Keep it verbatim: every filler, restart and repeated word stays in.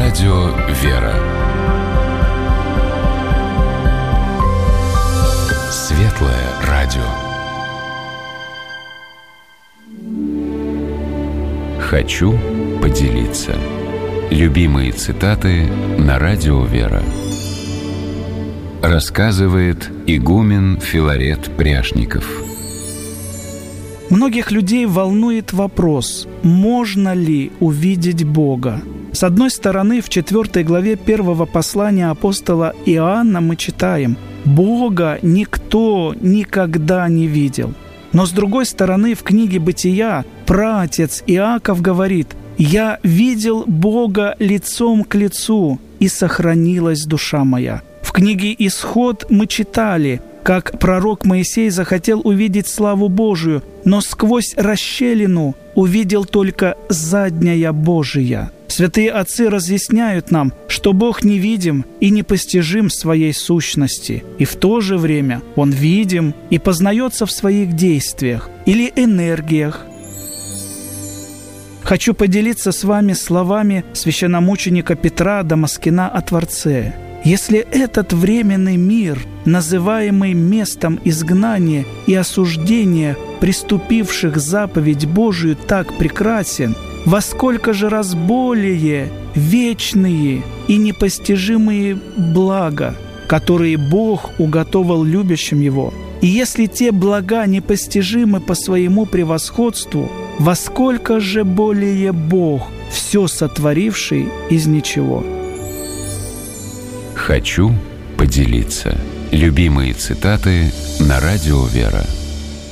Радио «Вера». Светлое радио. Хочу поделиться. Любимые цитаты на Радио «Вера». Рассказывает игумен Филарет Пряшников. Многих людей волнует вопрос, можно ли увидеть Бога. С одной стороны, в четвёртой главе первого послания апостола Иоанна мы читаем: «Бога никто никогда не видел». Но с другой стороны, в книге «Бытия» праотец Иаков говорит: «Я видел Бога лицом к лицу, и сохранилась душа моя». В книге «Исход» мы читали, как пророк Моисей захотел увидеть славу Божию, но сквозь расщелину увидел только задняя Божия. Святые отцы разъясняют нам, что Бог невидим и непостижим в своей сущности, и в то же время Он видим и познается в своих действиях или энергиях. Хочу поделиться с вами словами священномученика Петра Дамаскина о Творце. Если этот временный мир, называемый местом изгнания и осуждения приступивших заповедь Божию, так прекрасен, во сколько же раз более вечные и непостижимые блага, которые Бог уготовал любящим Его. И если те блага непостижимы по своему превосходству, во сколько же более Бог, все сотворивший из ничего. Хочу поделиться. Любимые цитаты на Радио «Вера».